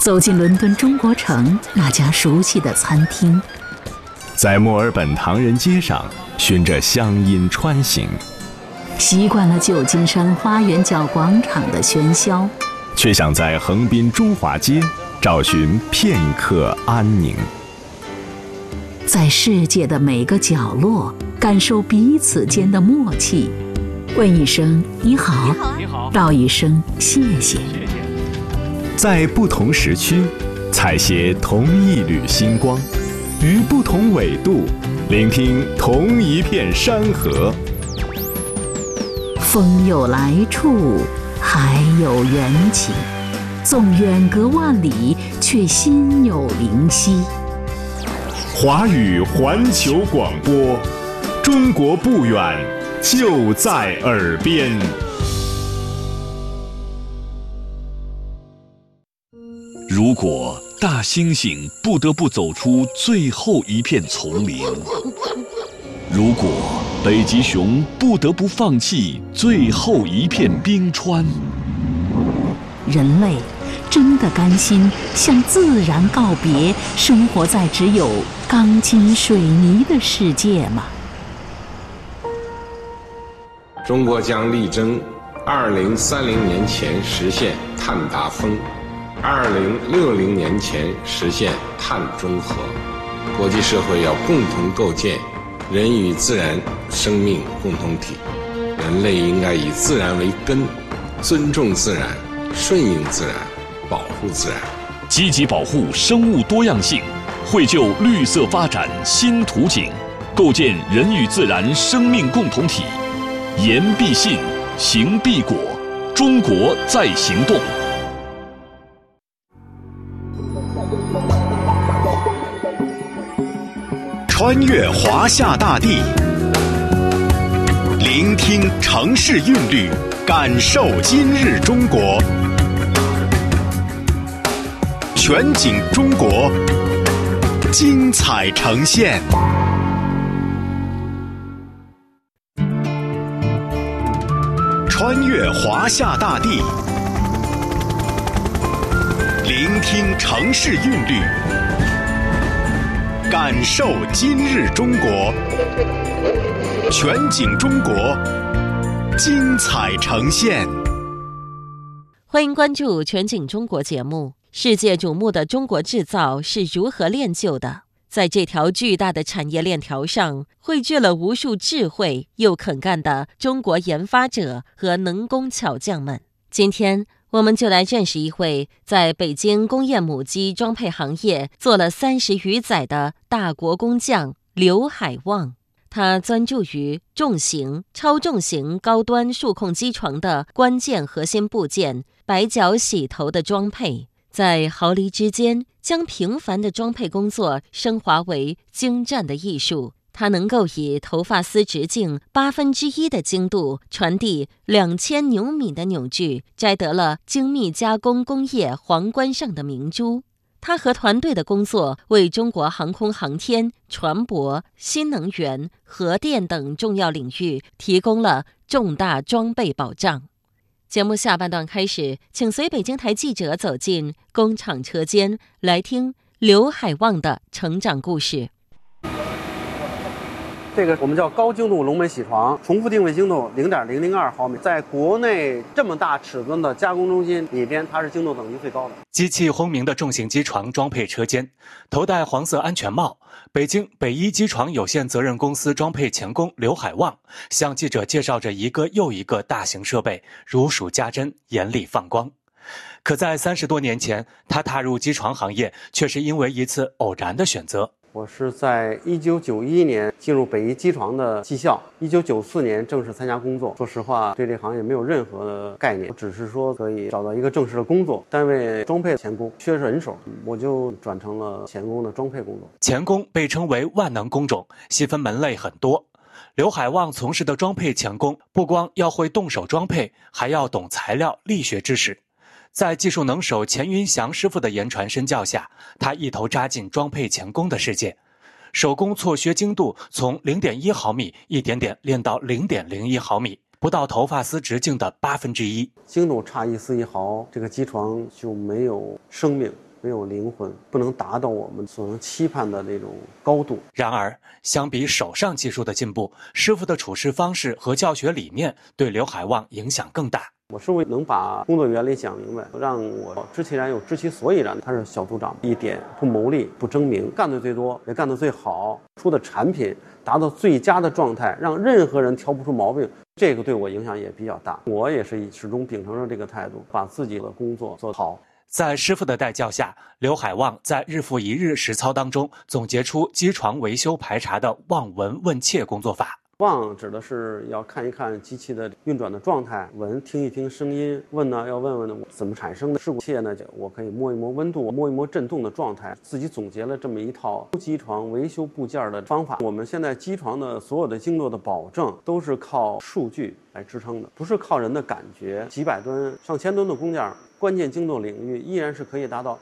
走进伦敦中国城那家熟悉的餐厅， 在墨尔本唐人街上循着乡音穿行， 习惯了旧金山花园角广场的喧嚣， 却想在横滨中华街找寻片刻安宁。 在世界的每个角落感受彼此间的默契，问一声你好，道一声谢谢。 在不同时区采撷同一缕星光，于不同纬度聆听同一片山河。 风有来处，海有缘起，纵远隔万里，却心有灵犀。 华语环球广播，中国不远，就在耳边。 如果大猩猩不得不走出最后一片丛林，如果北极熊不得不放弃最后一片冰川， 人类真的甘心向自然告别，生活在只有钢筋水泥的世界吗？ 中国将力争2030年前实现碳达峰，2060年前实现碳中和。国际社会要共同构建人与自然生命共同体，人类应该以自然为根，尊重自然，顺应自然，保护自然， 积极保护生物多样性，绘就绿色发展新图景，构建人与自然生命共同体。言必信，行必果，中国在行动。 穿越华夏大地，聆听城市韵律，感受今日中国。全景中国，精彩呈现。穿越华夏大地，聆听城市韵律，感受今日中国。全景中国，精彩呈现。 欢迎关注全景中国节目。世界瞩目的中国制造是如何练就的？在这条巨大的产业链条上，汇聚了无数智慧又肯干的中国研发者和能工巧匠们。今天我们就来认识一位在北京工业母机装配行业做了30余载的大国工匠刘海旺。他专注于重型、超重型高端数控机床的关键核心部件白角洗头的装配，在毫厘之间将平凡的装配工作升华为精湛的艺术。它能够以头发丝直径1/8的精度传递2000牛米的扭矩，摘得了精密加工工业皇冠上的明珠。他和团队的工作为中国航空航天、船舶、新能源、核电等重要领域提供了重大装备保障。节目下半段开始，请随北京台记者走进工厂车间，来听刘海旺的成长故事。 这个我们叫高精度龙门铣床，重复定位精度0.002毫米，在国内这么大尺寸的加工中心里边，它是精度等级最高的。 机器轰鸣的重型机床装配车间，头戴黄色安全帽，北京北一机床有限责任公司装配钳工刘海旺向记者介绍着一个又一个大型设备，如数家珍，严厉放光。可在30多年前，他踏入机床行业，却是因为一次偶然的选择。 我是在1991年进入北一机床的技校，1994年正式参加工作。说实话，对这行业没有任何的概念，我只是说可以找到一个正式的工作，单位装配钳工缺人手，我就转成了钳工的装配工作。 钳工被称为万能工种，细分门类很多。刘海旺从事的装配钳工，不光要会动手装配，还要懂材料力学知识。在技术能手钱云祥师傅的言传身教下，他一头扎进装配钳工的世界，手工错削精度从0.1毫米一点点练到0.01毫米，不到头发丝直径的1/8。 精度差1丝1毫，这个机床就没有生命， 没有灵魂，不能达到我们所能期盼的那种高度。 然而，相比手上技术的进步，师傅的处事方式和教学理念对刘海旺影响更大。 我是为能把工作原理讲明白，让我知其然又知其所以然。他是小组长，一点不谋利不争名，干得最多也干得最好，出的产品达到最佳的状态，让任何人挑不出毛病，这个对我影响也比较大。我也是始终秉承着这个态度，把自己的工作做好。 在师傅的带教下，刘海旺在日复一日实操当中总结出机床维修排查的望闻问切工作法。 望指的是要看一看机器的运转的状态，闻听一听声音，问呢要问问怎么产生的事故，切呢我可以摸一摸温度，摸一摸震动的状态，自己总结了这么一套机床维修部件的方法。我们现在机床的所有的精度的保证都是靠数据来支撑的，不是靠人的感觉。几百吨、上千吨的工件，关键精度领域依然是可以达到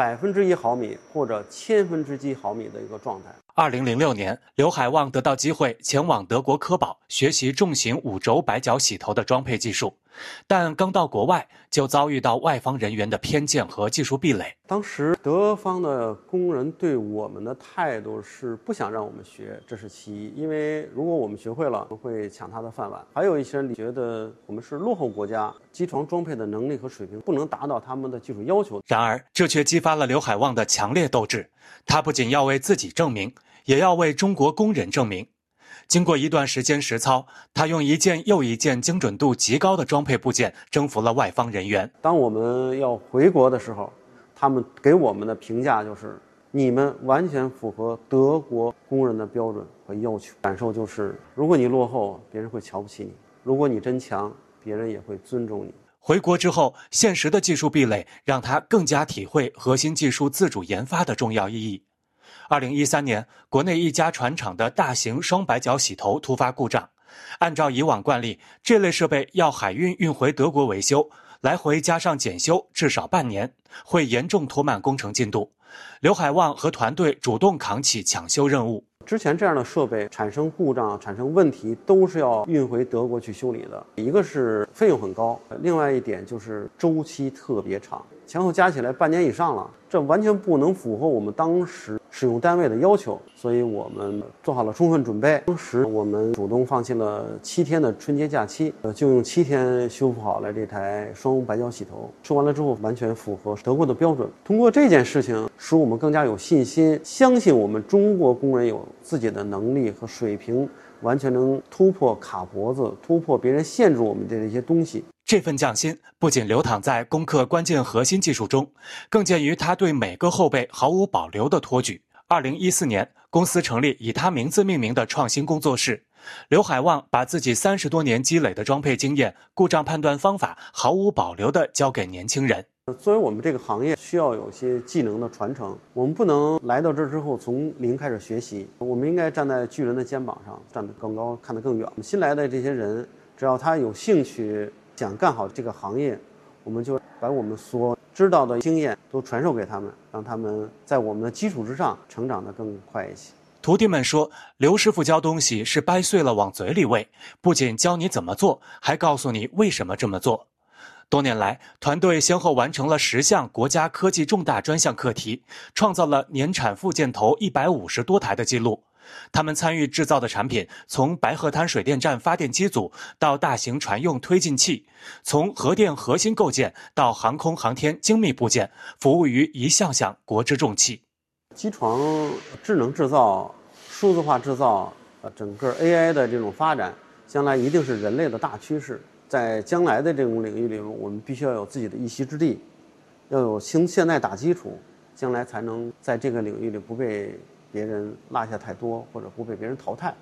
1%毫米或者1/1000几毫米的一个状态。 2006年，刘海旺得到机会前往德国科堡学习重型5轴摆脚洗头的装配技术，但刚到国外就遭遇到外方人员的偏见和技术壁垒。 当时德方的工人对我们的态度是不想让我们学，这是其一，因为如果我们学会了，会抢他的饭碗。还有一些人觉得我们是落后国家，机床装配的能力和水平不能达到他们的技术要求。 然而，这却激发了刘海旺的强烈斗志，他不仅要为自己证明，也要为中国工人证明。经过一段时间实操，他用一件又一件精准度极高的装配部件征服了外方人员。 当我们要回国的时候，他们给我们的评价就是你们完全符合德国工人的标准和要求。感受就是，如果你落后，别人会瞧不起你；如果你真强，别人也会尊重你。 回国之后，现实的技术壁垒让他更加体会核心技术自主研发的重要意义。2013年，国内一家船厂的大型双摆脚洗头突发故障。按照以往惯例，这类设备要海运回德国维修，来回加上检修至少半年，会严重拖慢工程进度。刘海旺和团队主动扛起抢修任务。 之前这样的设备产生故障、产生问题，都是要运回德国去修理的。一个是费用很高，另外一点就是周期特别长，前后加起来半年以上了，这完全不能符合我们当时使用单位的要求，所以我们做好了充分准备。当时我们主动放弃了7天的春节假期，就用7天修复好了这台双摆脚洗头。修完了之后，完全符合德国的标准。通过这件事情，使我们更加有信心，相信我们中国工人有自己的能力和水平，完全能突破卡脖子，突破别人限制我们的这些东西。 这份匠心不仅流淌在攻克关键核心技术中，更见于他对每个后辈毫无保留的托举。2014年，公司成立以他名字命名的创新工作室。刘海旺把自己30多年积累的装配经验、故障判断方法毫无保留地交给年轻人。 作为我们这个行业，需要有些技能的传承，我们不能来到这之后从零开始学习，我们应该站在巨人的肩膀上，站得更高，看得更远。新来的这些人，只要他有兴趣，想干好这个行业，我们就把我们所知道的经验都传授给他们，让他们在我们的基础之上成长得更快一些。 徒弟们说，刘师傅教东西是掰碎了往嘴里喂，不仅教你怎么做，还告诉你为什么这么做。多年来，团队先后完成了10项国家科技重大专项课题，创造了年产复件头150多台的记录。他们参与制造的产品，从白鹤滩水电站发电机组到大型船用推进器，从核电核心构件到航空航天精密部件，服务于一项项国之重器。 机床智能制造、数字化制造，整个 AI 的这种发展，将来一定是人类的大趋势。在将来的这种领域里，我们必须要有自己的一席之地，要有现在打基础，将来才能在这个领域里不被别人落下太多，或者不被别人淘汰。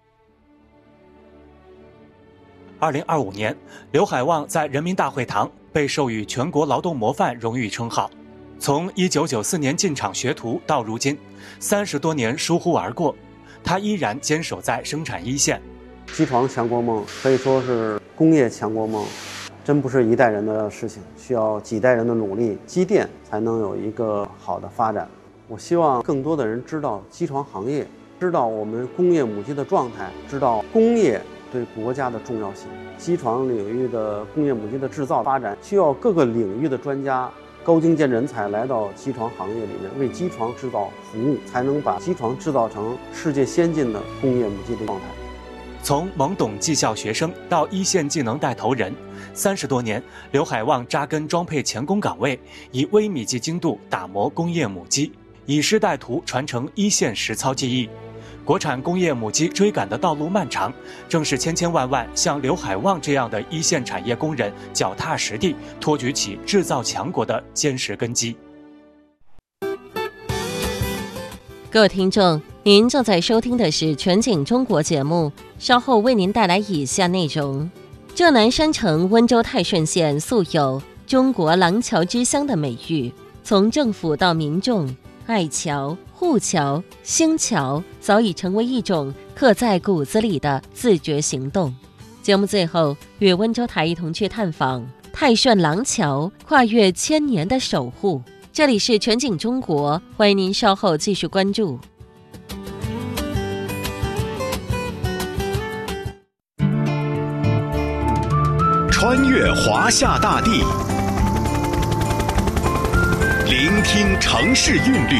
2025年，刘海旺在人民大会堂被授予全国劳动模范荣誉称号。从1994年进厂学徒到如今，30多年疏忽而过，他依然坚守在生产一线。 机床强国梦可以说是工业强国梦，真不是一代人的事情，需要几代人的努力积淀，才能有一个好的发展。我希望更多的人知道机床行业，知道我们工业母机的状态，知道工业对国家的重要性。机床领域的工业母机的制造发展，需要各个领域的专家高精尖人才来到机床行业里面，为机床制造服务，才能把机床制造成世界先进的工业母机的状态。 从懵懂技校学生到一线技能带头人，30多年，刘海旺扎根装配钳工岗位，以微米级精度打磨工业母机，以师带徒传承一线实操技艺。国产工业母机追赶的道路漫长，正是千千万万像刘海旺这样的一线产业工人脚踏实地，托举起制造强国的坚实根基。 各位听众，您正在收听的是全景中国节目，稍后为您带来以下内容。浙南山城温州泰顺县素有中国廊桥之乡的美誉，从政府到民众，爱桥、护桥、兴桥早已成为一种刻在骨子里的自觉行动。节目最后，与温州台一同去探访泰顺廊桥，跨越1000年的守护。这里是全景中国，欢迎您稍后继续关注。 穿越华夏大地，聆听城市韵律，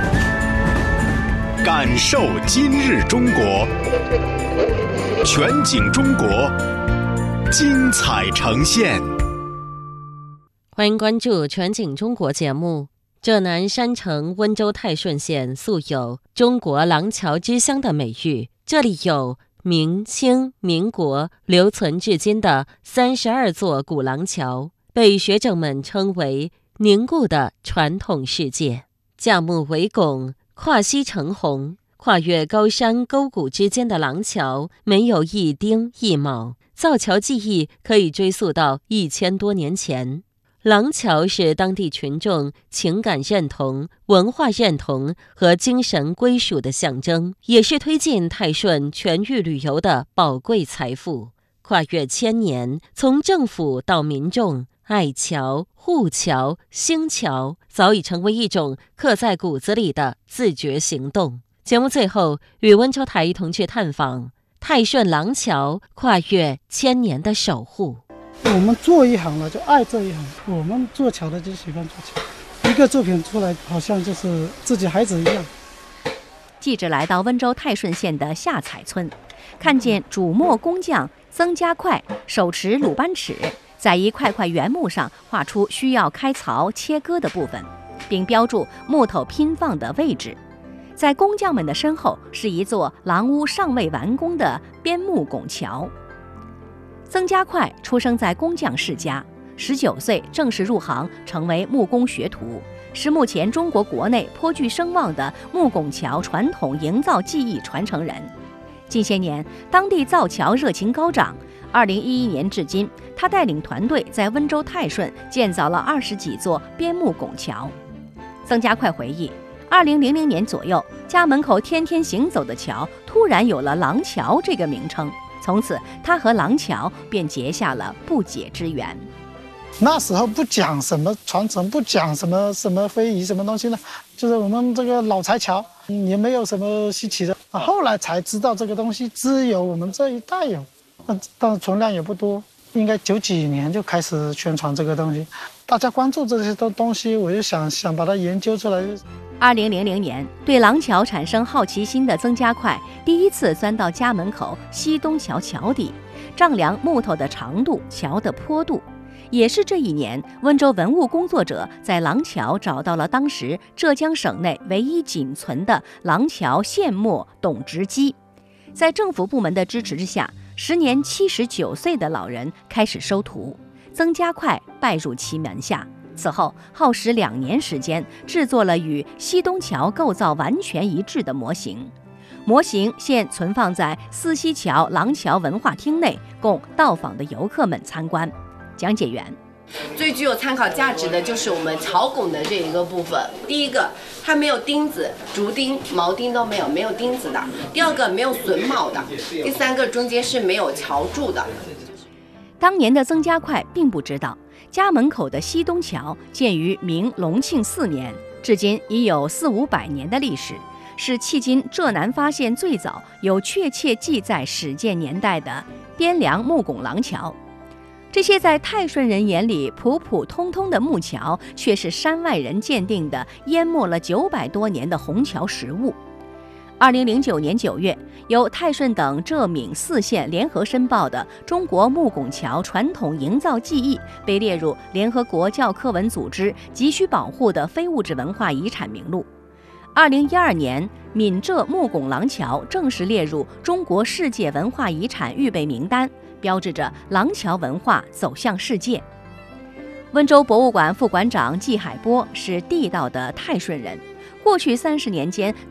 感受今日中国。全景中国，精彩呈现。 欢迎关注全景中国节目。浙南山城温州泰顺县素有中国廊桥之乡的美誉，这里有明清民国留存至今的32座古廊桥，被学者们称为凝固的传统世界。架木为拱，跨溪成洪，跨越高山沟谷之间的廊桥没有一钉一铆，造桥技艺可以追溯到1000多年前。廊桥是当地群众情感认同、文化认同和精神归属的象征，也是推进泰顺全域旅游的宝贵财富。跨越1000年，从政府到民众，爱桥、护桥、兴桥早已成为一种刻在骨子里的自觉行动。节目最后，与温州台一同去探访泰顺廊桥，跨越1000年的守护。 我们做一行了就爱这一行，我们做桥的就喜欢做桥，一个作品出来好像就是自己孩子一样。 记者来到温州泰顺县的下彩村，看见主墨工匠曾家快手持鲁班尺，在一块块原木上画出需要开槽切割的部分，并标注木头拼放的位置。在工匠们的身后是一座廊屋尚未完工的边木拱桥。曾家快出生在工匠世家，19岁正式入行，成为木工学徒，是目前中国国内颇具声望的木拱桥传统营造技艺传承人。近些年，当地造桥热情高涨。2011年至今，他带领团队在温州泰顺建造了20几座边木拱桥。曾家快回忆，2000年左右，家门口天天行走的桥突然有了廊桥这个名称。从此，他和廊桥便结下了不解之缘。 那时候不讲什么传承，不讲什么非遗什么东西呢，就是我们这个老柴桥，也没有什么稀奇的。后来才知道这个东西只有我们这一代有，但是存量也不多。应该90几年就开始宣传这个东西，大家关注这些东西，我就想把它研究出来。 2000年，对廊桥产生好奇心的曾家快第一次钻到家门口西东桥桥底，丈量木头的长度、桥的坡度。也是这一年，温州文物工作者在廊桥找到了当时浙江省内唯一仅存的廊桥现磨董直机。在政府部门的支持之下，时年79岁的老人开始收徒，曾家快拜入其门下。此后耗时2年时间，制作了与西东桥构造完全一致的模型。模型现存放在四溪桥廊桥文化厅内，供到访的游客们参观。讲解员： 最具有参考价值的就是我们桥拱的这一个部分。第一个，它没有钉子，竹钉、铆钉都没有钉子的；第二个，没有榫卯的；第三个，中间是没有桥柱的。 当年的曾家快并不知道，家门口的西东桥建于明隆庆4年，至今已有400-500年的历史，是迄今浙南发现最早有确切记载始建年代的汴梁木拱廊桥。 这些在泰顺人眼里普普通通的木桥，却是山外人鉴定的淹没了900多年的虹桥实物。2009年9月，由泰顺等浙闽4县联合申报的中国木拱桥传统营造技艺被列入联合国教科文组织急需保护的非物质文化遗产名录。2012年，闽浙木拱廊桥正式列入中国世界文化遗产预备名单，标志着廊桥文化走向世界。温州博物馆副馆长季海波是地道的泰顺人，过去30年间